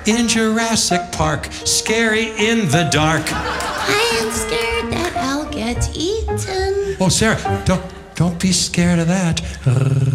in Jurassic Park. Scary in the dark. I am scared that I'll get eaten. Oh, Sarah, don't be scared of that.